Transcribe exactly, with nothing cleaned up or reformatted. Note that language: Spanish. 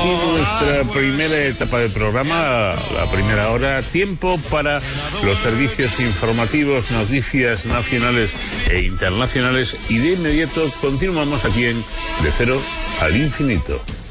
así nuestra primera etapa del programa, la primera hora, tiempo para los servicios informativos, noticias nacionales e internacionales, y de inmediato continuamos aquí en De Cero al Infinito.